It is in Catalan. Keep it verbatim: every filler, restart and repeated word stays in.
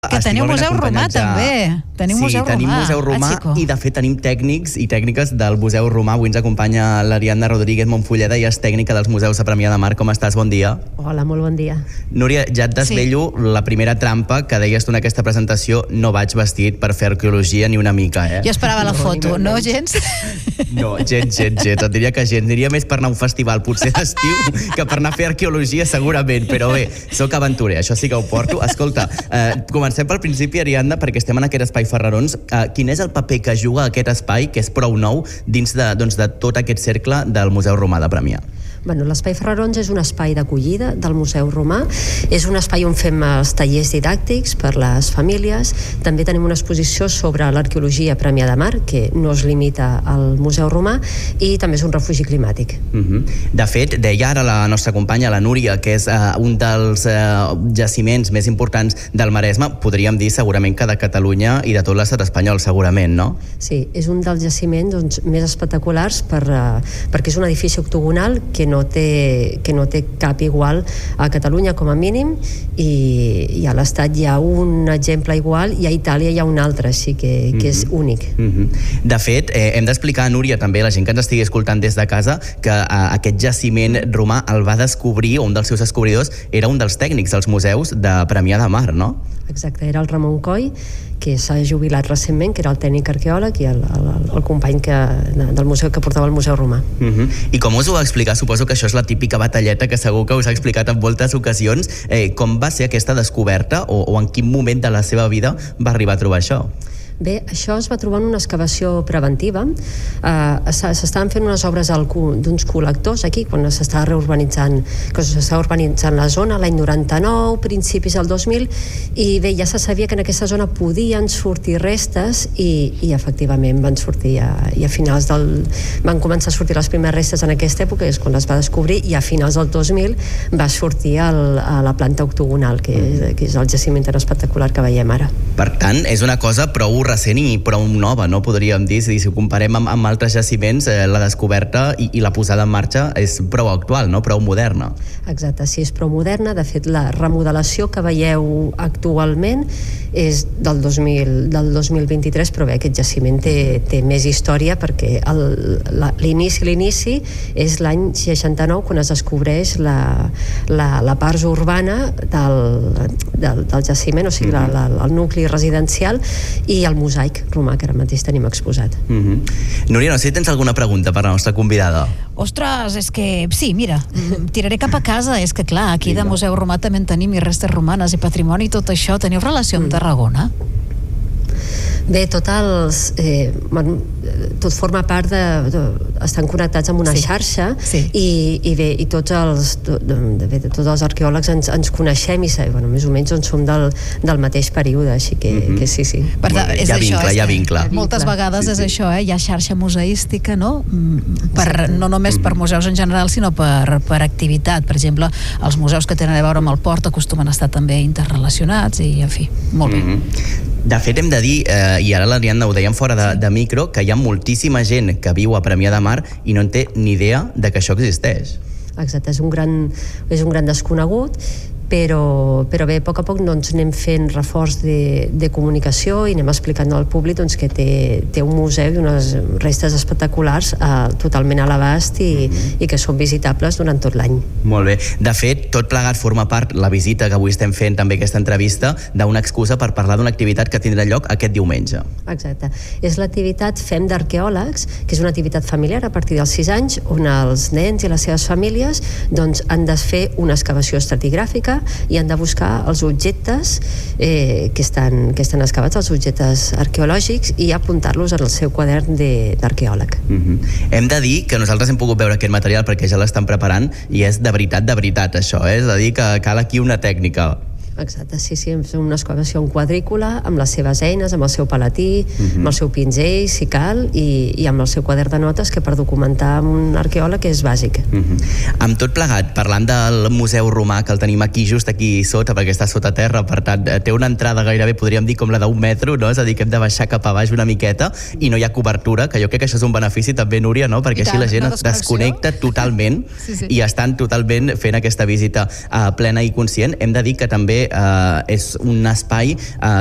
Que teniu museu romà, també. Teniu sí, museu tenim romà. museu romà ah, i, de fet, tenim tècnics i tècniques del museu romà. Avui ens acompanya l'Ariadna Rodríguez Montfulleda i és tècnica dels museus de Premià de Mar. Com estàs? Bon dia. Hola, molt bon dia. Núria, ja et desvello sí. la primera trampa que deies tu en aquesta presentació. No vaig vestit per fer arqueologia ni una mica, eh? Jo esperava la No, foto, ni no, menys. gens? No, gens, gens, gens. Et diria que gens. Aniria més per anar a un festival, potser d'estiu, que per anar a fer arqueologia, segurament. Però bé, sóc aventurer, això sí que ho porto. Escolta, eh, comencem pel principi, Ariadna, perquè estem en aquest espai Ferrarons. Eh, quin és el paper que juga aquest espai, que és prou nou, dins de, doncs, de tot aquest cercle del Museu Romà de Premià? Bueno, l'Espai Ferrarons és un espai d'acollida del Museu Romà. És un espai on fem els tallers didàctics per les famílies. També tenim una exposició sobre l'arqueologia a Premià de Mar, que no es limita al Museu Romà, i també és un refugi climàtic. Uh-huh. De fet, deia ara la nostra companya, la Núria, que és uh, un dels uh, jaciments més importants del Maresme, podríem dir segurament que de Catalunya i de tot l'estat espanyol, segurament, no? Sí, és un dels jaciments doncs, més espectaculars per, uh, perquè és un edifici octogonal que no té, que no té cap igual a Catalunya com a mínim, i, i a l'Estat hi ha un exemple igual i a Itàlia hi ha un altre, així que, que és únic. Mm-hmm. De fet, eh, hem d'explicar, Núria, també la gent que ens estigui escoltant des de casa, que eh, aquest jaciment romà el va descobrir, o un dels seus descobridors era un dels tècnics dels museus de Premià de Mar, no? Exacte, era el Ramon Coll, que s'ha jubilat recentment, que era el tècnic arqueòleg i el, el, el company que, del museu que portava el Museu Romà. Uh-huh. I com us ho va explicar? Suposo que això és la típica batalleta que segur que us ha explicat en moltes ocasions. Eh, com va ser aquesta descoberta, o, o en quin moment de la seva vida va arribar a trobar això? Bé, això es va trobar en una excavació preventiva. Uh, s'estaven fent unes obres d'uns col·lectors aquí, quan s'estava reurbanitzant, que s'estava urbanitzant la zona, l'any noranta-nou, principis del dos mil, i bé, ja se sabia que en aquesta zona podien sortir restes, i, i efectivament van sortir, a, i a finals del... van començar a sortir les primeres restes en aquesta època, és quan es va descobrir, i a finals del dos mil va sortir el, a la planta octogonal, que és, que és el jaciment tan espectacular que veiem ara. Per tant, és una cosa prou recent i prou nova, no? Podríem dir, si ho comparem amb, amb altres jaciments, eh, la descoberta i, i la posada en marxa és prou actual, no? Prou moderna. Exacte, sí, és prou moderna. De fet, la remodelació que veieu actualment és del dos mil, del dos mil vint-i-tres, però bé, aquest jaciment té, té més història, perquè el, la, l'inici l'inici és l'any seixanta-nou, quan es descobreix la, la, la part urbana del, del, del jaciment, o sigui, mm-hmm. la, la, el nucli residencial i el mosaic romà, que ara mateix tenim exposat. Mm-hmm. Núria, no sé si tens alguna pregunta per la nostra convidada. Ostres, és que sí, mira, tiraré cap a casa. És que clar, aquí de Museu Romà també en tenim, i restes romanes i patrimoni i tot això. Teniu relació amb Tarragona? Bé, tot els... Eh, bueno, tot forma part de, de... estan connectats amb una sí. xarxa, sí. i, i bé, i tots els de, de, de, tots els arqueòlegs ens, ens coneixem i bueno, més o menys on som del, del mateix període, així que, mm-hmm. que sí, sí. Per tant, és hi ha això, vincle, hi ha vincle. Moltes vegades sí, sí. és això, eh? Hi ha xarxa museística, no? Per, no només per museus en general, sinó per, per activitat. Per exemple, els museus que tenen a veure amb el port acostumen a estar també interrelacionats i, en fi, molt bé. Mm-hmm. De fet, hem de dir, eh, i ara l'Ariadna ho dèiem fora de, de micro, que hi ha moltíssima gent que viu a Premià de Mar i no en té ni idea de que això existeix. Exacte, és un gran, és un gran desconegut, però, però bé, a poc a poc doncs, anem fent reforç de, de comunicació i anem explicant al públic doncs, que té, té un museu i unes restes espectaculars eh, totalment a l'abast i, mm-hmm. i que són visitables durant tot l'any. Molt bé. De fet, tot plegat forma part, la visita que avui estem fent, també aquesta entrevista, d'una excusa per parlar d'una activitat que tindrà lloc aquest diumenge. Exacte. És l'activitat Fem d'Arqueòlegs, que és una activitat familiar a partir dels sis anys, on els nens i les seves famílies doncs, han de fer una excavació estratigràfica i han de buscar els objectes eh, que, estan, que estan excavats, els objectes arqueològics, i apuntar-los en el seu quadern de, d'arqueòleg. Mm-hmm. Hem de dir que nosaltres hem pogut veure aquest material perquè ja l'estan preparant i és de veritat, de veritat això, eh? És a dir, que cal aquí una tècnica. Exacte, sí, sí, és una excavació en quadrícula, amb les seves eines, amb el seu palatí, uh-huh. amb el seu pinzell, si cal, i, i amb el seu quadern de notes, que per documentar amb un arqueòleg és bàsic. Uh-huh. Amb tot plegat, parlant del Museu Romà, que el tenim aquí, just aquí sota, perquè està sota terra, per tant, té una entrada gairebé, podríem dir, com la d'un metro, no? És a dir, que hem de baixar cap a baix una miqueta, i no hi ha cobertura, que jo crec que això és un benefici també, Núria, no? Perquè així la gent es desconnecta totalment sí, sí. i estan totalment fent aquesta visita uh, plena i conscient. Hem de dir que també eh, és un espai eh,